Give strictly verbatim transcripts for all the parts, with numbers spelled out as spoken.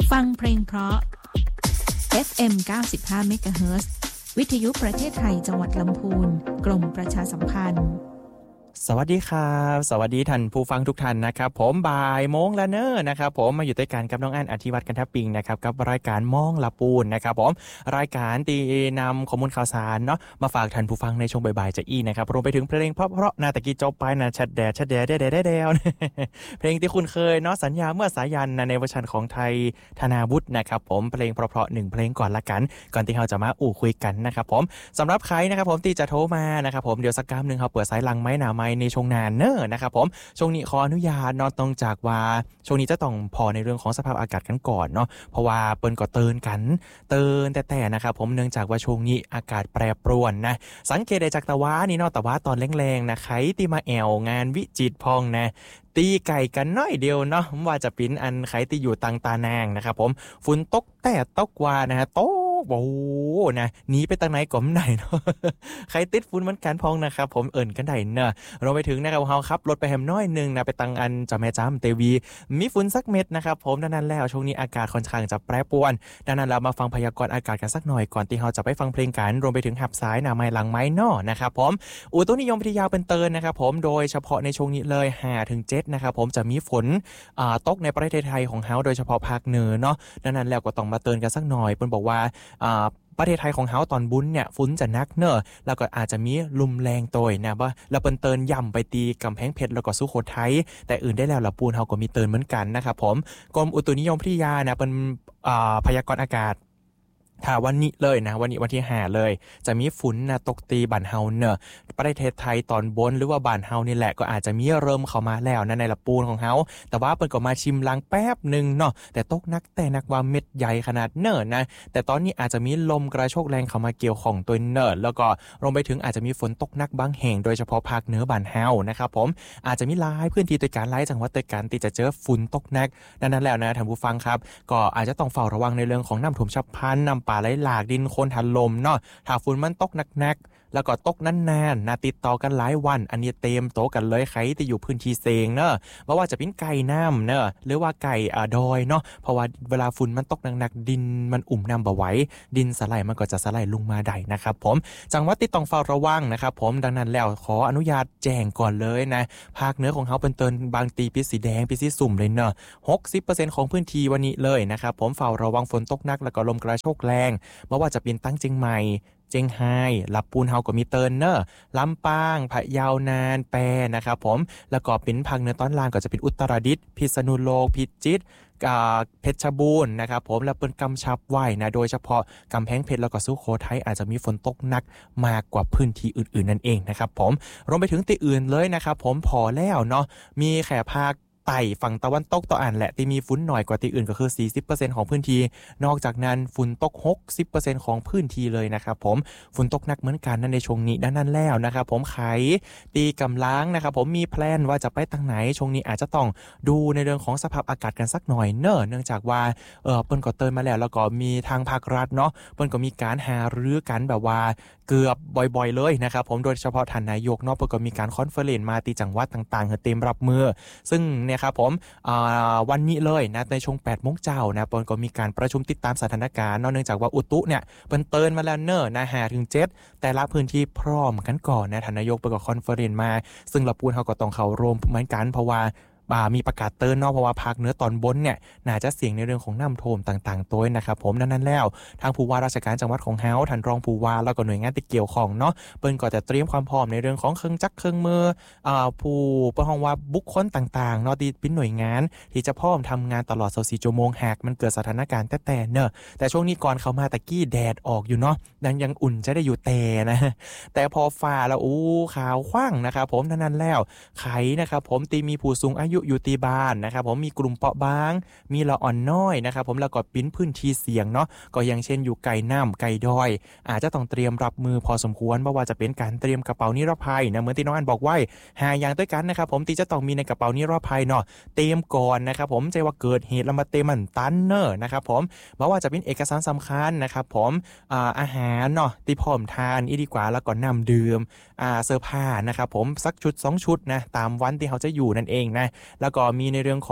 ฟังเพลงเพราะ เอฟ เอ็ม เก้าสิบห้า เมกะเฮิรตซ์ วิทยุประเทศไทยจังหวัดลำพูนกรมประชาสัมพันธ์สวัสดีครับสวัสดีท่านผู้ฟังทุกท่านนะครับผมบ่ายโมงแล้วเนอะนะครับผมมาอยู่ด้วยกันกับน้องอั้นอธิวัฒน์กันทับปิงนะครับกับรายการมองละปูนนะครับผมรายการที่นำข้อมูลข่าวสารเนาะมาฝากท่านผู้ฟังในช่วงบ่ายๆจะอีนะครับรวมไปถึงเพลงเพราะๆนาตะกี้จบไปนะชัดแดดชัดแดดแดดแดดแดดเพลงที่คุณเคยเนาะสัญญาเมื่อสายันในเวอร์ชันของไทยธนาวุฒินะครับผมเพลงเพราะๆหนึ่งเพลงก่อนละกันก่อนที่เราจะมาอู้คุยกันนะครับผมสำหรับใครนะครับผมที่จะโทรมานะครับผมเดี๋ยวสักกำนึงเขาเปิดสายลังไม้หนาไม้ในช่วงนานเนอะนะครับผมช่วงนี้ขออนุญาตเนาะต้องจากว่าช่วงนี้จะต้องพอในเรื่องของสภาพอากาศกันก่อนเนาะเพราะว่าเปิ้นก็เตือนกันเตือนแต่แต่นะครับผมเนื่องจากว่าช่วงนี้อากาศแปรปรวนนะสังเกตได้จากตะว้านี่เนาะตะว้าตอนแรงๆนะไขตีมาแอวงานวิจิตรพองนะตีไก่กันน้อยเดียวเนาะว่าจะปิ้นอันไขตีอยู่ตังตานางนะครับผมฝนตกแต่ตกว่านะฮะโตโอ้นะหนีไปทางไหนก็ไม่ได้เนาะใครติดฝุ่นเหมือนกันพองนะครับผมเอิ่นกันได้เนอะเราไปถึงนะครับเฮาครับรถไปแฮมน้อยนึงนะไปตังอันจะแม่จ้ำเตวีมีฝุ่นสักเม็ดนะครับผมดังนั้นแล้วช่วงนี้อากาศค่อนข้างจะแปรปรวนดังนั้นเรามาฟังพยากรณ์อากาศกันสักหน่อยก่อนที่เฮาจะไปฟังเพลงกันรวมไปถึงหับสายหน้าไม้หลังไม้นอนะครับผมอุตุนิยมวิทยาเป็นเตือนนะครับผมโดยเฉพาะในช่วงนี้เลยห้าถึงเจ็ดนะครับผมจะมีฝนอ่าตกในประเทศไทยของเฮาโดยเฉพาะภาคเหนือเนาะดังนั้นแล้วก็ต้องมาเตือนกันสักหน่อยเพิ่นบอกว่าอ่าประเทศไทยของเฮาตอนบุญเนี่ยฝนจะหนักเนอะแล้วก็อาจจะมีลมแรงโตยนะว่าเราเปิ้นเตือนย่ำไปตีกำแพงเพชรแล้วก็สุโขทัยแต่อื่นได้แล้วล่ะปูนเฮาก็มีเตือนเหมือนกันนะครับผมกรมอุตุนิยมวิทยานะเป็นอ่าพยากรณ์อากาศถ้าวันนี้เลยนะวันนี้วันที่ห้าเลยจะมีฝนนะตกตีบ้านเฮาเนอะประเทศไทยตอนบนหรือว่าบ้านเฮานี่แหละก็อาจจะมีเริ่มเข้ามาแล้วนะในละปูนของเฮาแต่ว่าเปิ้นก็มาชิมล้างแป๊บนึงเนาะแต่ตกนักแต่นักว่าเม็ดใหญ่ขนาดเนิ่นนะแต่ตอนนี้อาจจะมีลมกระโชกแรงเข้ามาเกี่ยวข้องตัวเนิ่นแล้วก็รวมไปถึงอาจจะมีฝนตกนักบางแห่งโดยเฉพาะภาคเหนือบ้านเฮานะครับผมอาจจะมีหลายพื้นที่ด้วยกันหลายจังหวัดด้วยกันที่จะเจอฝนตกนักดังนั้นแล้วนะท่านผู้ฟังครับก็อาจจะต้องเฝ้าระวังในเรื่องของน้ำท่วมฉับพลันน้ำป่าไหลหลากดินโคลนถล่มเนาะถ้าฝนมันตกหนักๆแล้วก็ตกนานๆนะติดต่อกันหลายวันอันนี้เต็มโตกันเลยใครที่อยู่พื้นที่เซงเนาะบ่ว่าจะเป็นไก่น้ำเนาะหรือว่าไก่อ่าดอยเนาะเพราะว่าเวลาฝนมันตกหนักๆดินมันอุ่มน้ำบ่ไหวดินสไลด์มันก็จะสไลด์ลงมาได้นะครับผมจังหวัดที่ต้องเฝ้าระวังนะครับผมดังนั้นแล้วขออนุญาตแจ้งก่อนเลยนะภาคเหนือของเฮาเป็นเตือนบางตีปิดสีแดงปิดสีสุ่มเลยเนาะ หกสิบเปอร์เซ็นต์ ของพื้นที่วันนี้เลยนะครับผมเฝ้าระวังฝนตกหนักแล้วก็ลมกระโชกแรงบ่ว่าจะเป็นตั้งเชียงใหม่เจียงไฮ้ลำพูนเฮาก็มีเตือนเนอะลำปางพะเยานานแปรนะครับผมแล้วก็เป็นภาคเหนือตอนล่างก็จะเป็นอุตรดิตถ์พิษณุโลกพิจิตรเพชรบูรณ์นะครับผมและเปิ้นกำชับไว้นะโดยเฉพาะกำแพงเพชรแล้วก็สุโขทัยอาจจะมีฝนตกหนักมากกว่าพื้นที่อื่นๆนั่นเองนะครับผมรวมไปถึงที่อื่นเลยนะครับผมพอแล้วเนาะมีแค่ภาคไต่ฝั่งตะวันตกต่ออ่านแหละที่มีฝุ่นหน่อยกว่าที่อื่นก็คือ สี่สิบเปอร์เซ็นต์ ของพื้นที่นอกจากนั้นฝุ่นตก หกสิบเปอร์เซ็นต์ ของพื้นที่เลยนะครับผมฝุ่นตกหนักเหมือนกันนั่นในช่วงนี้ด้านนั้นแล้วนะครับผมไขตีกำลังนะครับผมมีแพลนว่าจะไปทางไหนช่วงนี้อาจจะต้องดูในเรื่องของสภาพอากาศกันสักหน่อยเนอะเนื่องจากว่าเออเปิ้นก็เตือนมาแล้วแล้วก็มีทางภาครัฐเนาะเปิ้นก็มีการหารือกันแบบว่าเกือบบ่อยๆเลยนะครับผมโดยเฉพาะท่านนายกเนาะเปิ้นก็มีการคอนเฟอเรนซ์มาที่จังหวัดต่างๆเพื่อเตรียมรับมือซึ่งเนี่ยครับผมวันนี้เลยนะในช่วง แปดโมงเช้านะเปิ้นก็มีการประชุมติดตามสถานการณ์เนื่องจากว่าอุตุเนี่ยเปิ้นเตือนมาแล้วเนอะนะห้าถึงเจ็ดแต่ละพื้นที่พร้อมกันก่อนนะท่านนายกเปิ้นก็คอนเฟอเรนซ์มาซึ่งเราพูดเฮาก็ต้องเข้าร่วมเหมือนกันเพราะว่ามีประกาศเตือนเนาะเพราะว่าภาคเหนือตอนบนเนี่ยน่าจะเสี่ยงในเรื่องของน้ำท่วมต่างๆตัวนะครับผมนั้นๆแล้วทางผู้ว่าราชการจังหวัดของเฮาท่านรองผู้ว่าแล้วก็หน่วยงานที่เกี่ยวข้องเนาะเปิ้นก็จะเตรียมความพร้อมในเรื่องของเครื่องจักรเครื่องมืออ่าผู้เปิ้นฮ้องว่าบุคคลต่างๆเนาะที่เป็นหน่วยงานที่จะพร้อมทำงานตลอดยี่สิบสี่ชั่วโมงหากมันเกิดสถานการณ์แต่ๆเนอะแต่ช่วงนี้ก่อนเข้ามาตะกี้แดดออกอยู่เนาะยังยังอุ่นจะได้อยู่แต่นะแต่พอฟ้าแล้วอู้ขาวขว้างนะครับผมนั้นๆแล้วไขนะครับผมที่มีผู้สูงอายุอยู่ที่บ้านนะครับผมมีกลุ่มเปราะบางมีละอ่อนน้อยนะครับผมแล้วก็ปิ้นพื้นที่เสี่ยงเนาะก็อย่างเช่นอยู่ไกลน้ำไกลดอยอาจจะต้องเตรียมรับมือพอสมควรเพราะว่าจะเป็นการเตรียมกระเป๋านิรภัยนะเหมือนที่น้องอันบอกไว้หาอย่างด้วยกันนะครับผมที่จะต้องมีในกระเป๋านิรภัยเนาะเตรียมก่อนนะครับผมใจว่าเกิดเหตุแล้วมาเตรียมมันตันเนอร์นะครับผมเพราะว่าจะเป็นเอกสารสำคัญนะครับผมอ่าอาหารเนาะที่พร้อมทานอีดีกว่าแล้วก็น้ำดื่มอ่าเสื้อผ้านะครับผมสักชุดสองชุดนะตามวันที่เขาจะอยู่นั่นเองนะแล้วก็มีในเรื่องของ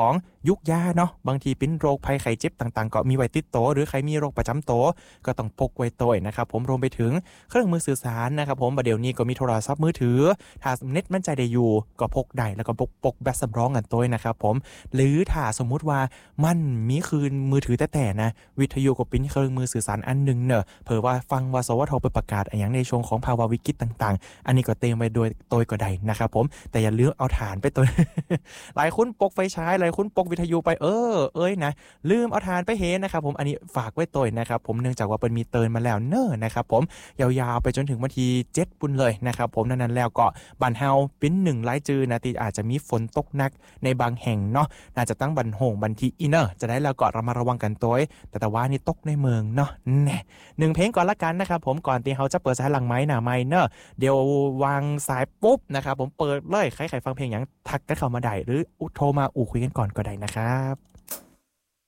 ยุกยาเนาะบางทีเป็นโรคภัยไข้เจ็บต่างๆก็มีไว้ติดตัวหรือใครมีโรคประจำตัวก็ต้องพกไว้ตัวนะครับผมรวมไปถึงเครื่องมือสื่อสารนะครับผมประเดี๋ยวนี้ก็มีโทรศัพท์มือถือถ้าเน็ตมันใจได้อยู่ก็พกได้แล้วก็พกปกแบตสำรองกันตัวนะครับผมหรือถ้าสมมุติว่ามันมีคืนมือถือแต่แต่นะวิทยุก็เป็นเครื่องมือสื่อสารอันนึงเนอะเผื่อว่าฟังว่าสวทไปประกาศอย่างในช่วงของภาวะวิกฤตต่างๆอันนี้ก็เต็มไว้โดยตัวก็ได้นะครับผมแต่อย่าลืมเอาฐานไปตัว หลายคนปกไฟฉายหลายคนปกวิทยุไปเออเอ้ยนะลืมเอาฐานไปเห็นนะครับผมอันนี้ฝากไว้ตัวนะครับผมเนื่องจากว่าเป็นมีเตือนมาแล้วเนอะนะครับผมยาวๆไปจนถึงวันที่เจ็ดปุ่นเลยนะครับผมนั้นๆแล้วก็บ้านเฮาเป็นหนึ่งรายจือนะที่อาจจะมีฝนตกหนักในบางแห่งเนาะน่าจะตั้งบันโหงบันทีอินเนอร์จะได้แล้วก็ระมัดระวังกันตัวแต่แต่ว่านี่ตกในเมืองเนาะแน่หนึ่งเพลงก่อนละกันนะครับผมก่อนที่เฮาจะเปิดสายหลังไม้หน้าไม้เนอะเดี๋ยววางสายปุ๊บนะครับผมเปิดเลยใครๆฟังเพลงอย่างทักกันเข้ามาได้หรือโทรมาอู่คุยกันก่อนก็ได้นะครับ